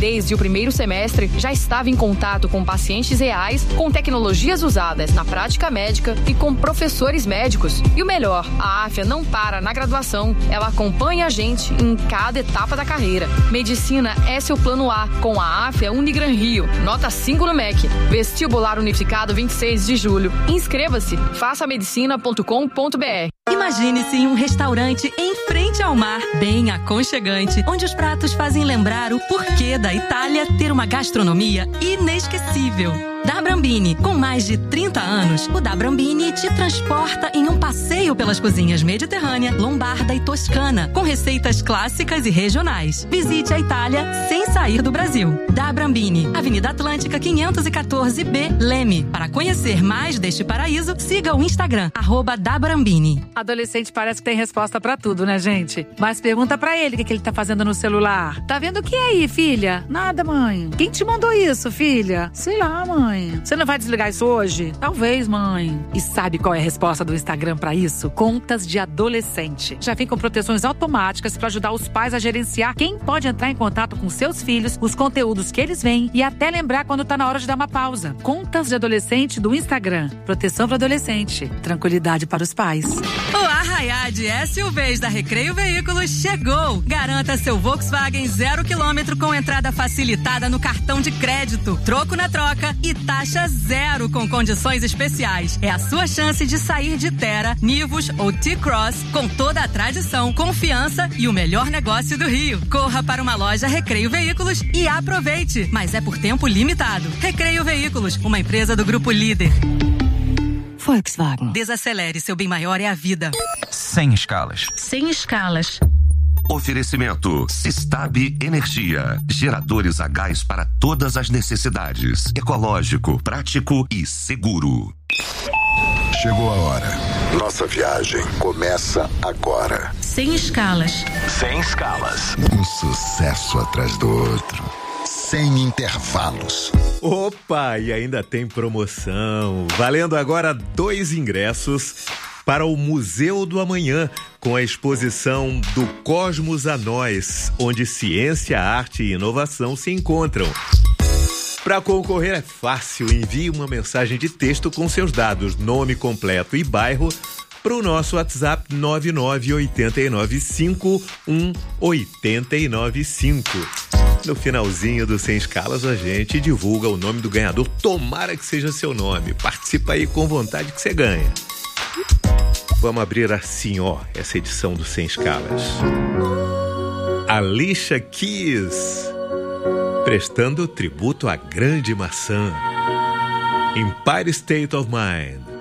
desde o primeiro semestre, já estava em contato com pacientes reais, com tecnologias usadas na prática médica e com professores médicos. E o melhor, a Afya não para na graduação, ela acompanha a gente em cada etapa da carreira. Medicina é seu plano A, com a Afya Unigran Rio. Nota 5 no MEC. Vestibular Unificado 26 de julho. Inscreva-se, façamedicina.com.br. Imagine-se em um restaurante em frente ao mar, bem aconchegante, onde os pratos fazem lembrar o porquê da Itália ter uma gastronomia inesquecível. Da Brambini, com mais de 30 anos, o Da Brambini te transporta em um passeio pelas cozinhas mediterrânea, lombarda e toscana, com receitas clássicas e regionais. Visite a Itália sem sair do Brasil. Da Brambini, Avenida Atlântica 514B, Leme. Para conhecer mais deste paraíso, siga o Instagram, @dabrambini. Adolescente parece que tem resposta pra tudo, né, gente? Mas pergunta pra ele o que ele tá fazendo no celular. Tá vendo o que aí, filha? Nada, mãe. Quem te mandou isso, filha? Sei lá, mãe. Você não vai desligar isso hoje? Talvez, mãe. E sabe qual é a resposta do Instagram pra isso? Contas de adolescente. Já vem com proteções automáticas pra ajudar os pais a gerenciar quem pode entrar em contato com seus filhos, os conteúdos que eles veem e até lembrar quando tá na hora de dar uma pausa. Contas de adolescente do Instagram. Proteção para adolescente. Tranquilidade para os pais. O Arraiá de SUVs da Recreio Veículos chegou! Garanta seu Volkswagen 0 km com entrada facilitada no cartão de crédito, troco na troca e taxa zero com condições especiais. É a sua chance de sair de Terra, Nivus ou T-Cross com toda a tradição, confiança e o melhor negócio do Rio. Corra para uma loja Recreio Veículos e aproveite! Mas é por tempo limitado. Recreio Veículos, uma empresa do Grupo Líder. Volkswagen. Desacelere, seu bem maior é a vida. Sem escalas. Sem escalas. Oferecimento Sistab Energia. Geradores a gás para todas as necessidades. Ecológico, prático e seguro. Chegou a hora. Nossa viagem começa agora. Sem escalas. Sem escalas. Um sucesso atrás do outro. Sem intervalos. Opa, e ainda tem promoção. Valendo agora 2 ingressos para o Museu do Amanhã, com a exposição Do Cosmos a Nós, onde ciência, arte e inovação se encontram. Para concorrer é fácil, envie uma mensagem de texto com seus dados, nome completo e bairro, para o nosso WhatsApp 998951895. No finalzinho do Sem Escalas, a gente divulga o nome do ganhador. Tomara que seja seu nome. Participa aí com vontade que você ganha. Vamos abrir assim, ó, essa edição do Sem Escalas. Alicia Keys, prestando tributo à grande maçã. Empire State of Mind.